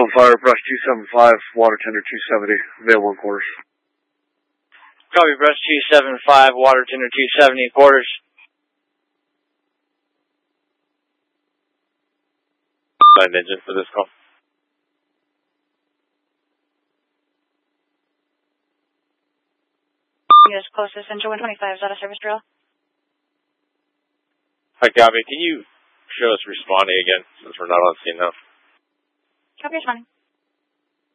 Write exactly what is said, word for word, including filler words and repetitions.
on fire, brush two seven five, water tender two seventy, available in quarters. Copy, brush two seven five, water tender two seventy, quarters. Nine engine for this call. Yes, closest, Engine one twenty-five, is that a service drill? Hi, copy. Can you show us responding again, since we're not on scene now? Copy, responding.